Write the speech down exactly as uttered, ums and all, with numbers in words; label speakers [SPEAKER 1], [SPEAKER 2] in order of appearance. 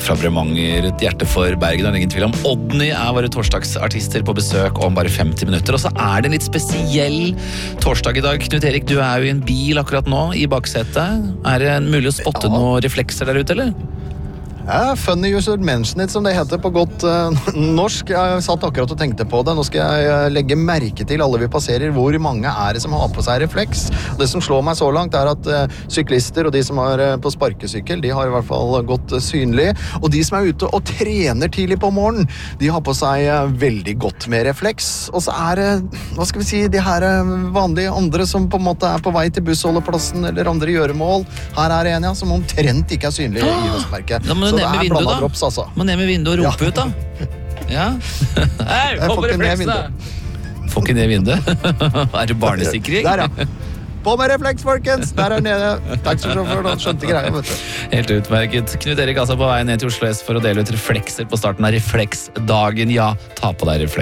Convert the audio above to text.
[SPEAKER 1] fra Bremanger, et hjerte for Bergen, og ingen tvil om. Odny er våre torsdagsartister på besøk om bare femti minutter, og så er det en litt spesiell torsdag i dag. Knut Erik, du er jo i en bil akkurat nå, i baksetet. Er det mulig å spotte ja. noen reflekser der ute, eller?
[SPEAKER 2] Ja, funny you should mention it, som det heter på godt uh, norsk. Jeg satt akkurat og tenkte på det. Nå skal jeg uh, legge merke til alle vi passerer. Hvor mange er det som har på seg refleks? Det som slår meg så langt er at uh, syklister og de som er uh, på sparkesykkel, de har i hvert fall gått uh, synlig. Og de som er ute og trener tidlig på morgenen, de har på seg uh, veldig godt med refleks. Og så er det, uh, hva skal vi si, de her uh, vanlige andre som på en måte er på vei til bussholdeplassen eller andre gjøremål. Her er det en, ja, som omtrent ikke er synlig i høstmerket.
[SPEAKER 1] Så det er blanda drops, altså. Må ned med vinduet og rope ja. ut, da. Ja. Hei, hold på refleksene! Får ikke ned vinduet. Er det barnesikring?
[SPEAKER 2] Der, ja. På med refleks, folkens! Der er nede. Taxisjåfør, da skjønte greia, vet du.
[SPEAKER 1] Helt utmerket. Knut Erik altså på vei ned til Oslo S for å dele ut reflekser på starten av refleksdagen. Ja, ta på deg refleks.